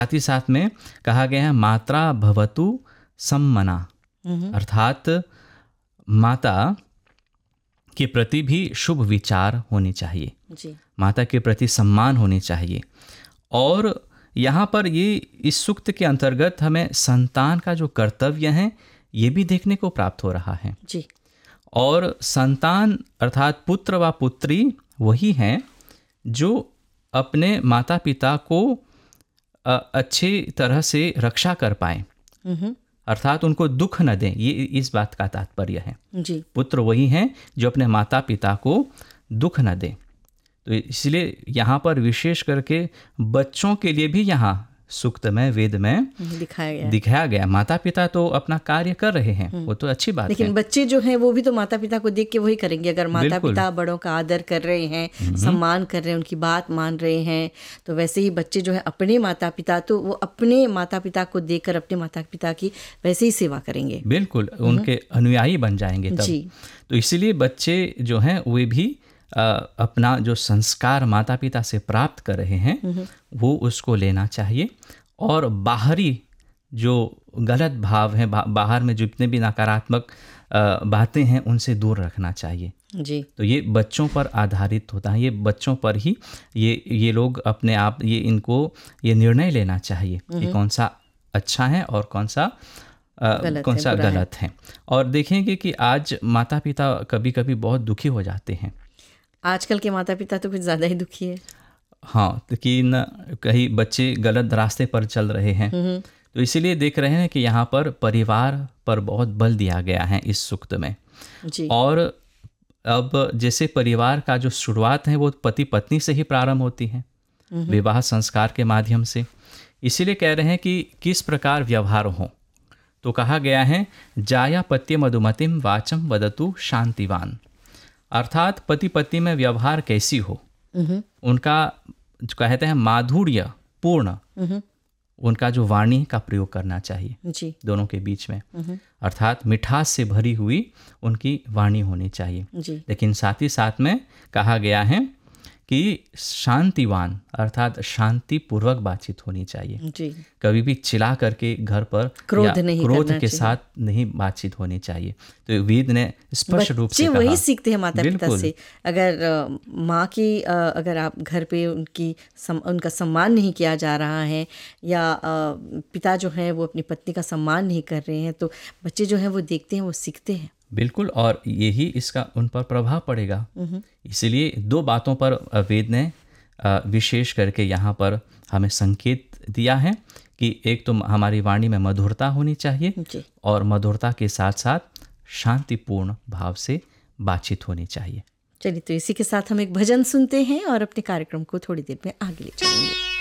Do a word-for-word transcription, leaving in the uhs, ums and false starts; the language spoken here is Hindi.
साथ ही साथ में कहा गया है मात्रा भवतु सम्मना, हम्म, अर्थात माता के प्रति भी शुभ विचार होने चाहिए, जी माता के प्रति सम्मान होने चाहिए। और यहाँ पर ये इस सूक्त के अंतर्गत हमें संतान का जो कर्तव्य है ये भी देखने को प्राप्त हो रहा है। जी और संतान अर्थात पुत्र व पुत्री वही हैं जो अपने माता पिता को अ, अच्छी तरह से रक्षा कर पाएँ, हम्म, अर्थात उनको दुख न दें, ये इस बात का तात्पर्य है। जी पुत्र वही हैं जो अपने माता पिता को दुख न दें। तो इसलिए यहाँ पर विशेष करके बच्चों के लिए भी यहाँ सूक्त में, वेद में दिखाया गया है। दिखाया गया। माता पिता तो अपना कार्य कर रहे हैं, वो तो अच्छी बात लेकिन है। बच्चे जो हैं वो भी तो माता पिता को देख के वही करेंगे। अगर माता बिल्कुल। पिता बड़ों का आदर कर रहे हैं, सम्मान कर रहे हैं, उनकी बात मान रहे हैं, तो वैसे ही बच्चे जो है अपने माता पिता, तो वो अपने माता पिता को देखकर अपने माता पिता की वैसे ही सेवा करेंगे। बिल्कुल, उनके अनुयायी बन जाएंगे तब। जी। तो इसीलिए बच्चे जो हैं वे भी अ, अपना जो संस्कार माता पिता से प्राप्त कर रहे हैं वो उसको लेना चाहिए। और बाहरी जो गलत भाव हैं, बा, बाहर में जितने भी नकारात्मक अ, बातें हैं उनसे दूर रखना चाहिए। जी तो ये बच्चों पर आधारित होता है, ये बच्चों पर ही ये ये लोग अपने आप ये इनको ये निर्णय लेना चाहिए कि कौन सा अच्छा है और कौन सा अ, गलत कौन है, सा बुरा है। गलत है। और देखेंगे कि आज माता पिता कभी कभी बहुत दुखी हो जाते हैं। आजकल के माता पिता तो कुछ ज़्यादा ही दुखी है। हाँ, लेकिन कहीं बच्चे गलत रास्ते पर चल रहे हैं, तो इसीलिए देख रहे हैं कि यहाँ पर परिवार पर बहुत बल दिया गया है इस सूक्त में। जी और अब जैसे परिवार का जो शुरुआत है वो पति पत्नी से ही प्रारंभ होती है, विवाह संस्कार के माध्यम से। इसीलिए कह रहे हैं कि किस प्रकार व्यवहार हो। तो कहा गया है जाया पत्य मधुमतिम वाचम वदतु शांतिवान, अर्थात पति पत्नी में व्यवहार कैसी हो, उनका जो कहते हैं माधुर्य पूर्ण उनका जो वाणी का प्रयोग करना चाहिए जी दोनों के बीच में, अर्थात मिठास से भरी हुई उनकी वाणी होनी चाहिए। जी लेकिन साथ ही साथ में कहा गया है कि शांतिवान अर्थात शांति पूर्वक बातचीत होनी चाहिए। जी कभी भी चिल्ला करके घर पर क्रोध या नहीं क्रोध करना के चाहिए। साथ नहीं बातचीत होनी चाहिए। तो वेद ने स्पष्ट रूप से बच्चे कहा। वही सीखते हैं माता पिता बिल्कुल। से। अगर अ, माँ की अ, अगर आप घर पे उनकी सम, उनका सम्मान नहीं किया जा रहा है, या अ, पिता जो है वो अपनी पत्नी का सम्मान नहीं कर रहे हैं, तो बच्चे जो हैं वो देखते हैं, वो सीखते हैं। बिल्कुल, और यही इसका उन पर प्रभाव पड़ेगा। इसलिए दो बातों पर वेद ने अ, विशेष करके यहाँ पर हमें संकेत दिया है कि एक तो हमारी वाणी में मधुरता होनी चाहिए, जी और मधुरता के साथ साथ शांतिपूर्ण भाव से बातचीत होनी चाहिए। चलिए, तो इसी के साथ हम एक भजन सुनते हैं और अपने कार्यक्रम को थोड़ी देर में आगे ले चलेंगे।